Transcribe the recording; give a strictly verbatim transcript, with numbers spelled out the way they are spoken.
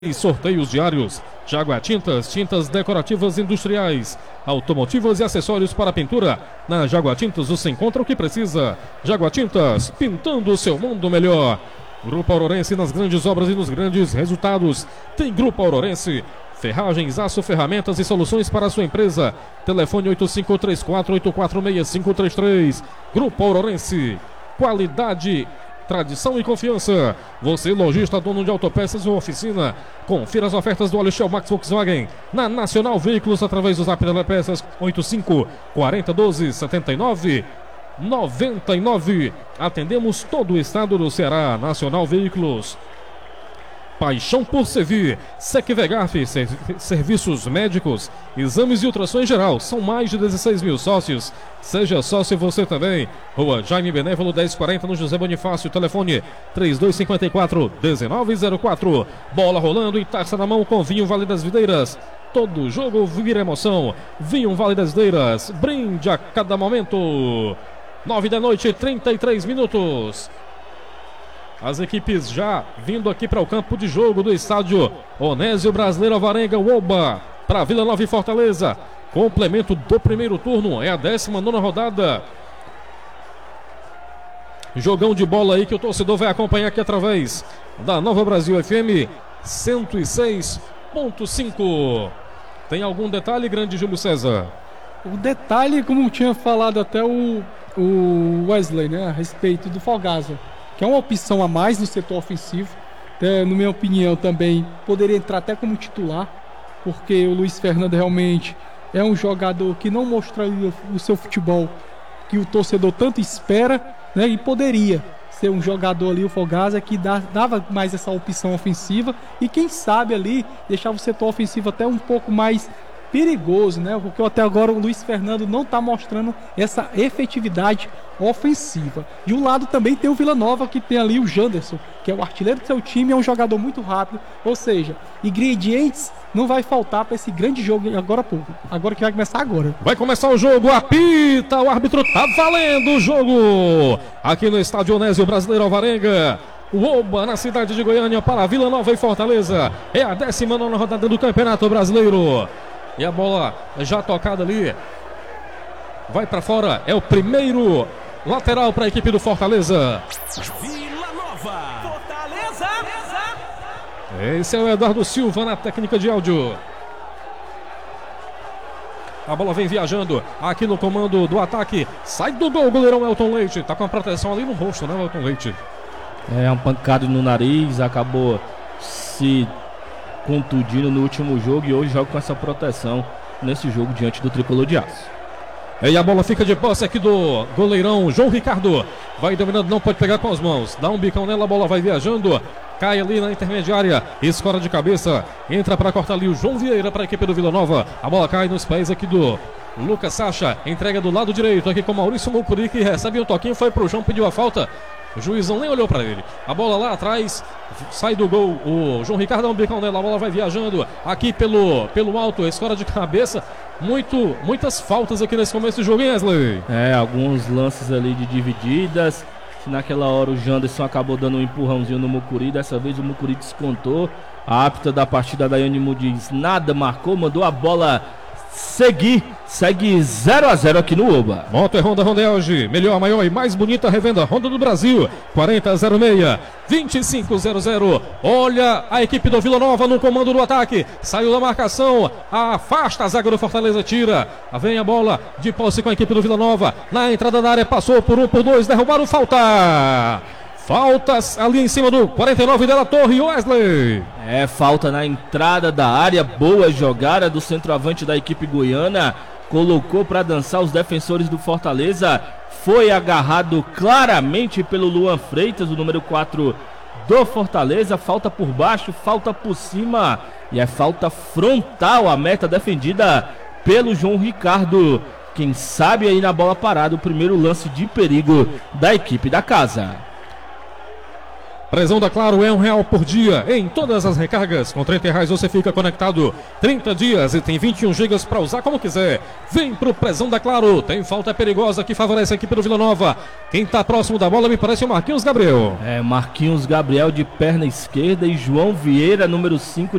E sorteios diários. Jaguar Tintas, tintas decorativas industriais, automotivas e acessórios para pintura. Na Jaguar Tintas você encontra o que precisa. Jaguar Tintas, pintando o seu mundo melhor. Grupo Aurorense nas grandes obras e nos grandes resultados. Tem Grupo Aurorense. Ferragens, aço, ferramentas e soluções para a sua empresa. Telefone oito cinco três quatro oito quatro seis cinco três três. Grupo Aurorense. Qualidade, tradição e confiança. Você, lojista, dono de autopeças ou oficina, confira as ofertas do óleo Shell Max Volkswagen na Nacional Veículos através do Zap da Peças oito cinco quatro doze setenta e nove noventa e nove. Atendemos todo o estado do Ceará. Nacional Veículos. Paixão por servir. Secvegaf, serviços médicos, exames e ultrassom em geral. São mais de dezesseis mil sócios. Seja sócio você também. Rua Jaime Benévolo dez quarenta no José Bonifácio. Telefone três dois cinco quatro um nove zero quatro. Bola rolando e taça na mão com vinho Vale das Videiras. Todo jogo vira emoção. Vinho Vale das Videiras. Brinde a cada momento. Nove da noite, trinta e três minutos. As equipes já vindo aqui para o campo de jogo do estádio Onésio Brasileiro Alvarenga, Oba, para Vila Nova e Fortaleza. Complemento do primeiro turno, é a décima nona rodada. Jogão de bola aí que o torcedor vai acompanhar aqui através da Nova Brasil F M cento e seis ponto cinco. Tem algum detalhe, grande Júlio César? O detalhe, como tinha falado até o, o Wesley, né, a respeito do Fogaça, que é uma opção a mais no setor ofensivo. Até, na minha opinião, também poderia entrar até como titular, porque o Luiz Fernando realmente é um jogador que não mostraria o seu futebol que o torcedor tanto espera, né? E poderia ser um jogador ali, o Fogaça, que dá, dava mais essa opção ofensiva e quem sabe ali deixava o setor ofensivo até um pouco mais perigoso, né? Porque até agora o Luiz Fernando não está mostrando essa efetividade ofensiva. De um lado também tem o Vila Nova, que tem ali o Janderson, que é o artilheiro do seu time, é um jogador muito rápido, ou seja, ingredientes não vai faltar para esse grande jogo agora pouco. Agora que vai começar agora. Vai começar o jogo, apita, o árbitro tá valendo o jogo aqui no estádio Onésio Brasileiro Alvarenga. O Oba na cidade de Goiânia para Vila Nova e Fortaleza. É a décima nona rodada do Campeonato Brasileiro. E a bola já tocada ali. Vai para fora. É o primeiro lateral para a equipe do Fortaleza. Vila Nova. Fortaleza. Esse é o Eduardo Silva na técnica de áudio. A bola vem viajando aqui no comando do ataque. Sai do gol o goleirão Elton Leite. Tá com a proteção ali no rosto, né, Elton Leite? É, um pancado no nariz. Acabou se contundindo no último jogo e hoje joga com essa proteção nesse jogo diante do Tricolor de Aço. E a bola fica de posse aqui do goleirão João Ricardo. Vai dominando, não pode pegar com as mãos. Dá um bicão nela, a bola vai viajando. Cai ali na intermediária, escora de cabeça. Entra para cortar ali o João Vieira para a equipe do Vila Nova. A bola cai nos pés aqui do Lucas Sacha. Entrega do lado direito aqui com Maurício Mucuri, que recebe um toquinho, foi pro João, pediu a falta. O juizão nem olhou para ele. A bola lá atrás, sai do gol. O João Ricardo dá um bicão nela. A bola vai viajando aqui pelo, pelo alto, escora de cabeça. Muito, muitas faltas aqui nesse começo do jogo, hein, Wesley? É, alguns lances ali de divididas. Se naquela hora o Janderson acabou dando um empurrãozinho no Mucuri, dessa vez o Mucuri descontou. A árbitra da partida, Daiane Mudiz, nada marcou, mandou a bola seguir. Segue zero a zero aqui no Oba. Moto é Honda Rondelge, melhor, maior e mais bonita revenda Honda do Brasil. Quarenta zero seis vinte e cinco zero zero. Olha a equipe do Vila Nova no comando do ataque. Saiu da marcação, afasta a zaga do Fortaleza, tira. Vem a bola de posse com a equipe do Vila Nova. Na entrada da área, passou por um, por dois, derrubaram, falta. Faltas ali em cima do quarenta e nove dela Torre, Wesley. É, falta na entrada da área. Boa jogada do centroavante da equipe goiana. Colocou para dançar os defensores do Fortaleza. Foi agarrado claramente pelo Luan Freitas, o número quatro do Fortaleza. Falta por baixo, falta por cima. E é falta frontal, a meta defendida pelo João Ricardo. Quem sabe aí na bola parada, o primeiro lance de perigo da equipe da casa. Prezão da Claro é um real por dia em todas as recargas. Com trinta reais você fica conectado trinta dias e tem vinte e um gigas para usar como quiser. Vem pro Prezão da Claro. Tem falta perigosa que favorece a equipe do Vila Nova. Quem tá próximo da bola me parece o Marquinhos Gabriel. É, Marquinhos Gabriel de perna esquerda e João Vieira, número cinco